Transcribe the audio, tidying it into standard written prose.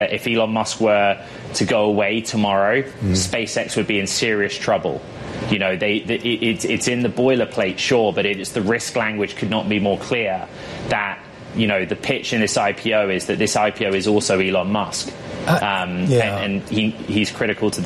If Elon Musk were to go away tomorrow, SpaceX would be in serious trouble. You know, it's in the boilerplate, sure, but it's the risk language could not be more clear that, you know, the pitch in this IPO is that this IPO is also Elon Musk. And he's critical to